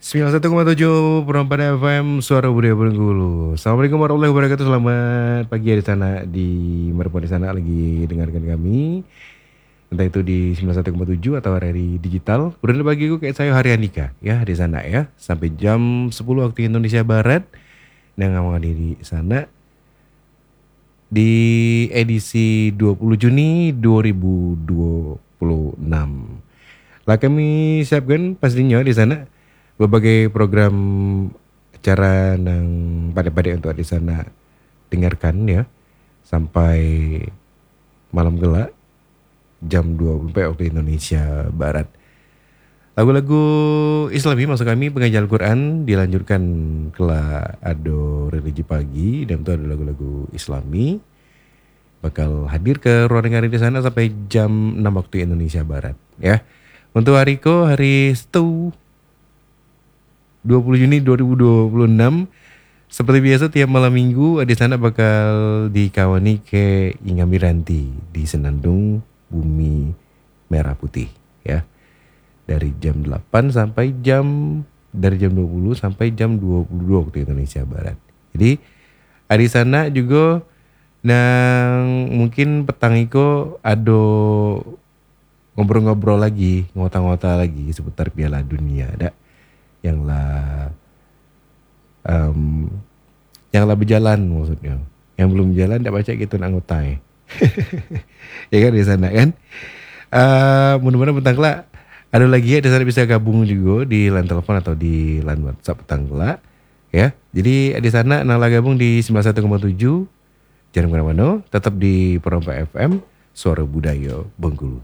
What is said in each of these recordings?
91,7 Perempat FM Suara Budaya Bengkulu. Assalamualaikum warahmatullahi wabarakatuh. Selamat pagi di sana, di Merpon di sana lagi dengarkan kami. Entah itu di 91,7 atau hari digital. Udah pagi gue kayak saya Hari Andika ya di sana ya. Sampai jam 10 waktu Indonesia Barat. Nah ngomong di sana di edisi 20 Juni 2026. Lah kami siapkan pastinya di sana berbagai program acara yang pada-pada untuk di sana dengarkan ya sampai malam gelap jam 24 waktu Indonesia Barat. Lagu-lagu Islami masuk kami pengajian Al-Quran dilanjutkan kela ado religi pagi dan itu ada lagu-lagu Islami bakal hadir ke ruang dengar di sana sampai jam 6 waktu Indonesia Barat ya. Untuk hari Setu 20 Juni 2026 seperti biasa tiap malam minggu di sana bakal dikawani ke Inga Miranti di Senandung Bumi Merah Putih ya. Dari jam 8 sampai dari jam 20 sampai jam 22 waktu Indonesia Barat. Jadi di sana juga nang mungkin petang iko ado ngobrol-ngobrol lagi, ngota-ngota lagi seputar Piala Dunia ada yang lah berjalan maksudnya. Yang belum jalan tidak baca gitu nak ngotai. Ya kan di sana kan. Mudah-mudahan petang kelak ada lagi ya di sana bisa gabung juga di line telepon atau di line WhatsApp petang kelak ya. Jadi di sana nala gabung di 91,7. Jangan kemana-mana, tetap di Perompak FM Suara Budaya Bengkulu.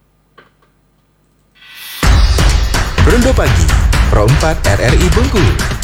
Rondo Pagi Perompak RRI Bengkulu.